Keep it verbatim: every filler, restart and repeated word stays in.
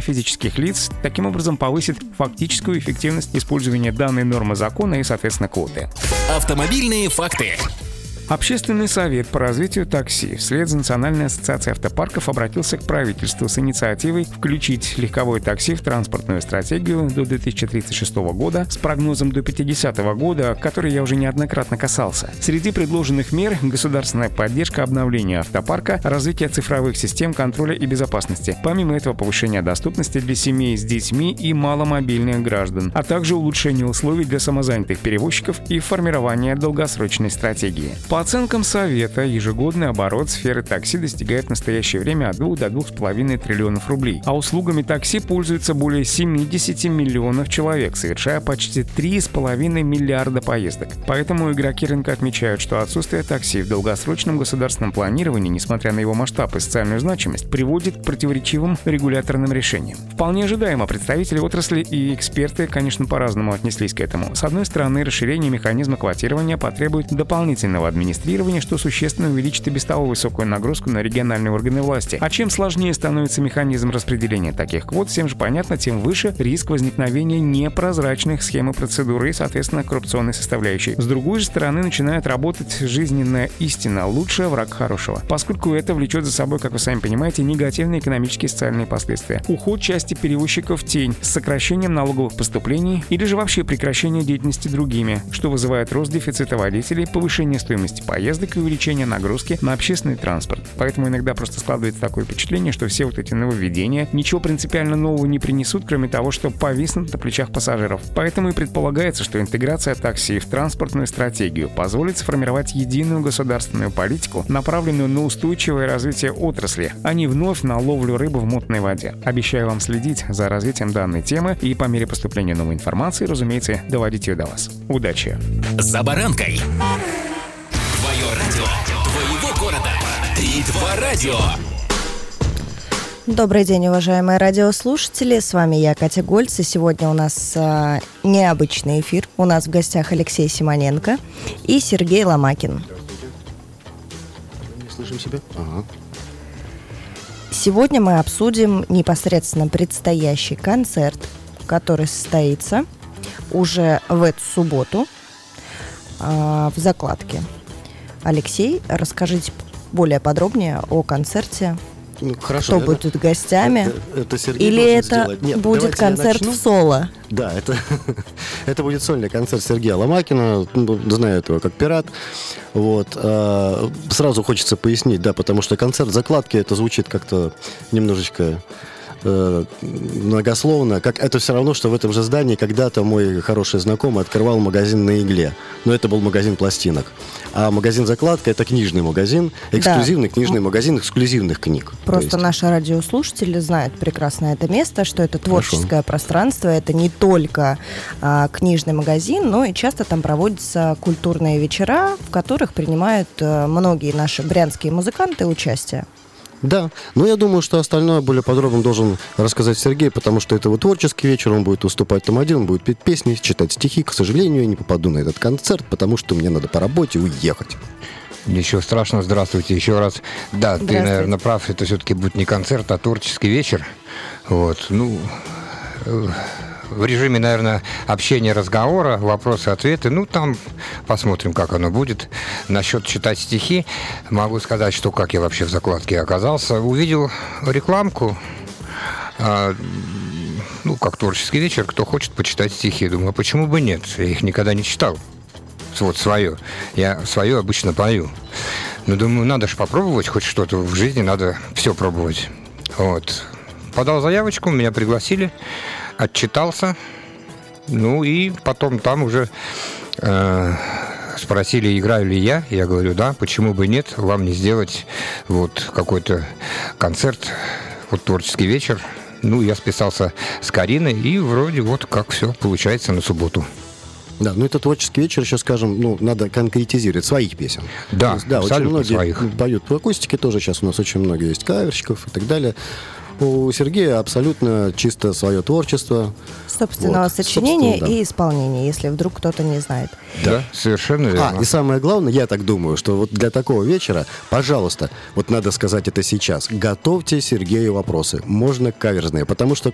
физических лиц, таким образом повысит фактическую эффективность использования данной нормы закона и, соответственно, квоты. Автомобильные факты. Общественный совет по развитию такси вслед за Национальной ассоциацией автопарков обратился к правительству с инициативой включить легковое такси в транспортную стратегию до две тысячи тридцать шестого года с прогнозом до пятидесятого года, который я уже неоднократно касался. Среди предложенных мер — государственная поддержка обновления автопарка, развитие цифровых систем контроля и безопасности, помимо этого повышение доступности для семей с детьми и маломобильных граждан, а также улучшение условий для самозанятых перевозчиков и формирование долгосрочной стратегии. По оценкам Совета, ежегодный оборот сферы такси достигает в настоящее время от двух до двух с половиной триллионов рублей, а услугами такси пользуются более семьдесят миллионов человек, совершая почти три с половиной миллиарда поездок. Поэтому игроки рынка отмечают, что отсутствие такси в долгосрочном государственном планировании, несмотря на его масштаб и социальную значимость, приводит к противоречивым регуляторным решениям. Вполне ожидаемо представители отрасли и эксперты, конечно, по-разному отнеслись к этому. С одной стороны, расширение механизма квотирования потребует дополнительного администрирования, что существенно увеличит и без того высокую нагрузку на региональные органы власти. А чем сложнее становится механизм распределения таких квот, всем же понятно, тем выше риск возникновения непрозрачных схем и процедур и, соответственно, коррупционной составляющей. С другой же стороны, начинает работать жизненная истина: лучший враг хорошего, поскольку это влечет за собой, как вы сами понимаете, негативные экономические и социальные последствия. Уход части перевозчиков в тень с сокращением налоговых поступлений или же вообще прекращение деятельности другими, что вызывает рост дефицита водителей, повышение стоимости поездок и увеличение нагрузки на общественный транспорт. Поэтому иногда просто складывается такое впечатление, что все вот эти нововведения ничего принципиально нового не принесут, кроме того, что повиснут на плечах пассажиров. Поэтому и предполагается, что интеграция такси в транспортную стратегию позволит сформировать единую государственную политику, направленную на устойчивое развитие отрасли, а не вновь на ловлю рыбы в мутной воде. Обещаю вам следить за развитием данной темы и по мере поступления новой информации, разумеется, доводить ее до вас. Удачи! За баранкой. Радио твоего города. Три-два радио. Добрый день, уважаемые радиослушатели. С вами я, Катя Гольц, и сегодня у нас а, необычный эфир. У нас в гостях Алексей Симоненко и Сергей Ломакин. Не слышим себя? Ага. Сегодня мы обсудим непосредственно предстоящий концерт, который состоится уже в эту субботу а, в Закладке. Алексей, расскажите более подробнее о концерте. Ну, хорошо, кто это, будет гостями? Это, это Сергей Или это Нет, будет концерт в соло? Да, это, это будет сольный концерт Сергея Ломакина. Знаю этого как пират. Вот. А, сразу хочется пояснить, да, потому что концерт закладки, это звучит как-то немножечко э, многословно. Как, это все равно, что в этом же здании когда-то мой хороший знакомый открывал магазин на Игле. Но это был магазин пластинок. А магазин «Закладка» — это книжный магазин, эксклюзивный да. книжный магазин эксклюзивных книг. Просто наши радиослушатели знают прекрасно это место, что это творческое Хорошо. пространство, это не только а, книжный магазин, но и часто там проводятся культурные вечера, в которых принимают а, многие наши брянские музыканты участие. Да, но я думаю, что остальное более подробно должен рассказать Сергей, потому что это вот творческий вечер, он будет выступать там один, он будет петь песни, читать стихи. К сожалению, я не попаду на этот концерт, потому что мне надо по работе уехать. Ничего страшного, здравствуйте еще раз. Да, ты, наверное, прав, это все-таки будет не концерт, а творческий вечер. Вот, ну... В режиме, наверное, общения, разговора, вопросы-ответы. Ну, там посмотрим, как оно будет. Насчет читать стихи, могу сказать, что как я вообще в закладке оказался. Увидел рекламку, а, ну, как творческий вечер, кто хочет почитать стихи. Думаю, а почему бы нет? Я их никогда не читал. Вот свое. Я свое обычно пою. Но думаю, надо же попробовать хоть что-то в жизни, надо все пробовать. Вот. Подал заявочку, меня пригласили. Отчитался, ну и потом там уже э, спросили, играю ли я. Я говорю, да, почему бы нет, вам не сделать вот какой-то концерт, вот творческий вечер. Ну, я списался с Кариной, и вроде вот как все получается на субботу. Да, ну это творческий вечер, еще скажем, ну, надо конкретизировать своих песен. Да, есть, да, абсолютно очень многие своих. Поют по акустике тоже, сейчас у нас очень много есть каверщиков и так далее. У Сергея абсолютно чисто свое творчество. Собственного вот. сочинения Собственно, да. и исполнения, если вдруг кто-то не знает. Да, совершенно верно. А, и самое главное, я так думаю, что вот для такого вечера, пожалуйста, вот надо сказать это сейчас, готовьте Сергею вопросы. Можно каверзные, потому что